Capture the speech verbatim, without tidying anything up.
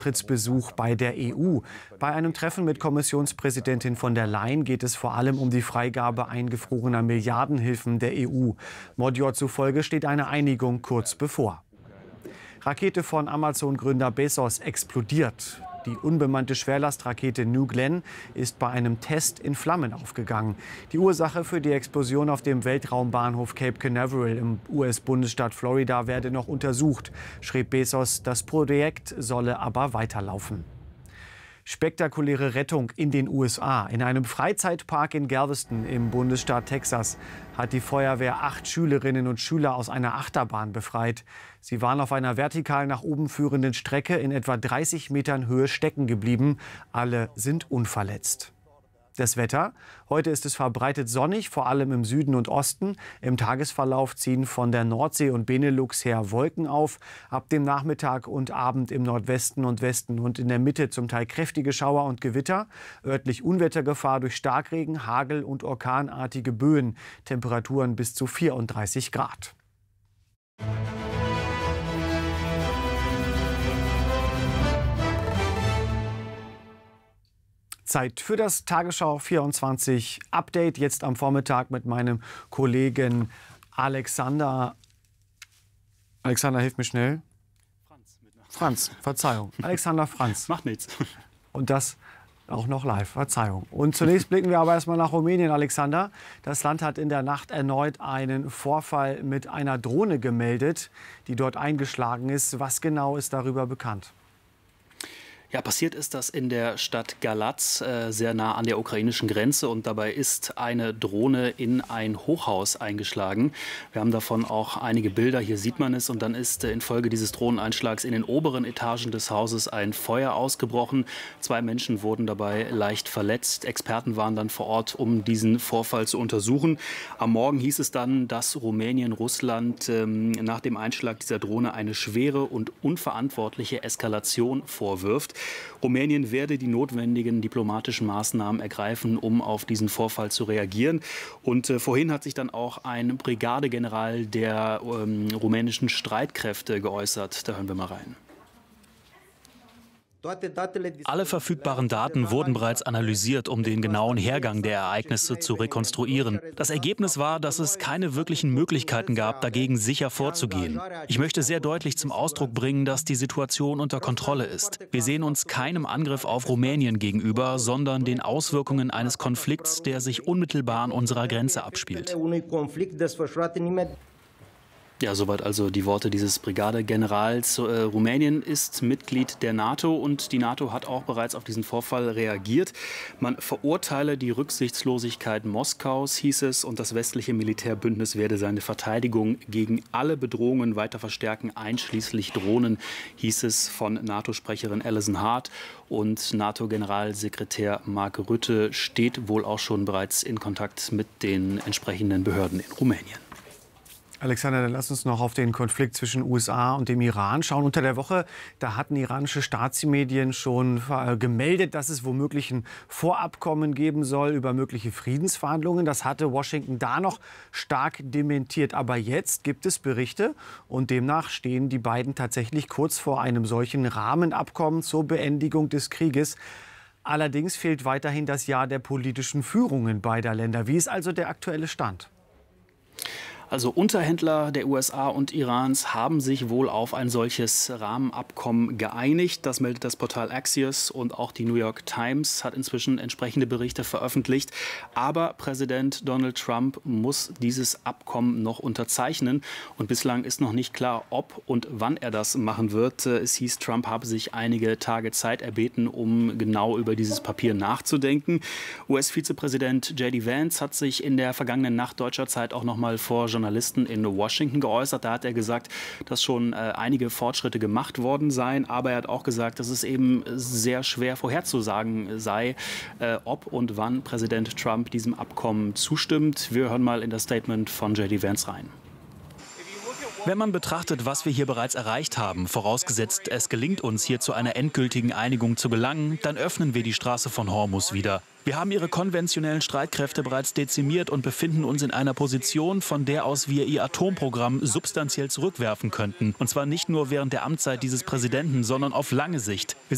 Antrittsbesuch bei der E U. Bei einem Treffen mit Kommissionspräsidentin von der Leyen geht es vor allem um die Freigabe eingefrorener Milliardenhilfen der E U. Modior zufolge steht eine Einigung kurz bevor. Rakete von Amazon-Gründer Bezos explodiert. Die unbemannte Schwerlastrakete New Glenn ist bei einem Test in Flammen aufgegangen. Die Ursache für die Explosion auf dem Weltraumbahnhof Cape Canaveral im U S-Bundesstaat Florida werde noch untersucht, schrieb Bezos. Das Projekt solle aber weiterlaufen. Spektakuläre Rettung in den U S A. In einem Freizeitpark in Galveston im Bundesstaat Texas hat die Feuerwehr acht Schülerinnen und Schüler aus einer Achterbahn befreit. Sie waren auf einer vertikal nach oben führenden Strecke in etwa dreißig Metern Höhe stecken geblieben. Alle sind unverletzt. Das Wetter. Heute ist es verbreitet sonnig, vor allem im Süden und Osten. Im Tagesverlauf ziehen von der Nordsee und Benelux her Wolken auf. Ab dem Nachmittag und Abend im Nordwesten und Westen und in der Mitte zum Teil kräftige Schauer und Gewitter. Örtlich Unwettergefahr durch Starkregen, Hagel und orkanartige Böen. Temperaturen bis zu vierunddreißig Grad. Zeit für das Tagesschau vierundzwanzig Update. Jetzt am Vormittag mit meinem Kollegen Alexander. Alexander, hilf mir schnell. Franz. Franz, Verzeihung. Alexander Franz. Macht nichts. Und das auch noch live. Verzeihung. Und zunächst blicken wir aber erstmal nach Rumänien, Alexander. Das Land hat in der Nacht erneut einen Vorfall mit einer Drohne gemeldet, die dort eingeschlagen ist. Was genau ist darüber bekannt? Ja, passiert ist das in der Stadt Galatz, äh, sehr nah an der ukrainischen Grenze. Und dabei ist eine Drohne in ein Hochhaus eingeschlagen. Wir haben davon auch einige Bilder. Hier sieht man es. Und dann ist äh, infolge dieses Drohneneinschlags in den oberen Etagen des Hauses ein Feuer ausgebrochen. Zwei Menschen wurden dabei leicht verletzt. Experten waren dann vor Ort, um diesen Vorfall zu untersuchen. Am Morgen hieß es dann, dass Rumänien Russland ähm, nach dem Einschlag dieser Drohne eine schwere und unverantwortliche Eskalation vorwirft. Rumänien werde die notwendigen diplomatischen Maßnahmen ergreifen, um auf diesen Vorfall zu reagieren. Und äh, vorhin hat sich dann auch ein Brigadegeneral der ähm, rumänischen Streitkräfte geäußert. Da hören wir mal rein. Alle verfügbaren Daten wurden bereits analysiert, um den genauen Hergang der Ereignisse zu rekonstruieren. Das Ergebnis war, dass es keine wirklichen Möglichkeiten gab, dagegen sicher vorzugehen. Ich möchte sehr deutlich zum Ausdruck bringen, dass die Situation unter Kontrolle ist. Wir sehen uns keinem Angriff auf Rumänien gegenüber, sondern den Auswirkungen eines Konflikts, der sich unmittelbar an unserer Grenze abspielt. Ja, soweit also die Worte dieses Brigadegenerals. Äh, Rumänien ist Mitglied der NATO und die NATO hat auch bereits auf diesen Vorfall reagiert. Man verurteile die Rücksichtslosigkeit Moskaus, hieß es, und das westliche Militärbündnis werde seine Verteidigung gegen alle Bedrohungen weiter verstärken, einschließlich Drohnen, hieß es von NATO-Sprecherin Alison Hart. Und NATO-Generalsekretär Mark Rutte steht wohl auch schon bereits in Kontakt mit den entsprechenden Behörden in Rumänien. Alexander, dann lass uns noch auf den Konflikt zwischen U S A und dem Iran schauen. Unter der Woche, da hatten iranische Staatsmedien schon äh, gemeldet, dass es womöglich ein Vorabkommen geben soll über mögliche Friedensverhandlungen. Das hatte Washington da noch stark dementiert. Aber jetzt gibt es Berichte und demnach stehen die beiden tatsächlich kurz vor einem solchen Rahmenabkommen zur Beendigung des Krieges. Allerdings fehlt weiterhin das Ja der politischen Führungen beider Länder. Wie ist also der aktuelle Stand? Also Unterhändler der U S A und Irans haben sich wohl auf ein solches Rahmenabkommen geeinigt. Das meldet das Portal Axios und auch die New York Times hat inzwischen entsprechende Berichte veröffentlicht. Aber Präsident Donald Trump muss dieses Abkommen noch unterzeichnen. Und bislang ist noch nicht klar, ob und wann er das machen wird. Es hieß, Trump habe sich einige Tage Zeit erbeten, um genau über dieses Papier nachzudenken. U S-Vizepräsident J D Vance hat sich in der vergangenen Nacht deutscher Zeit auch noch mal vor Journalisten in Washington geäußert. Da hat er gesagt, dass schon äh, einige Fortschritte gemacht worden seien. Aber er hat auch gesagt, dass es eben sehr schwer vorherzusagen sei, äh, ob und wann Präsident Trump diesem Abkommen zustimmt. Wir hören mal in das Statement von J D Vance rein. Wenn man betrachtet, was wir hier bereits erreicht haben, vorausgesetzt es gelingt uns, hier zu einer endgültigen Einigung zu gelangen, dann öffnen wir die Straße von Hormuz wieder. Wir haben ihre konventionellen Streitkräfte bereits dezimiert und befinden uns in einer Position, von der aus wir ihr Atomprogramm substanziell zurückwerfen könnten. Und zwar nicht nur während der Amtszeit dieses Präsidenten, sondern auf lange Sicht. Wir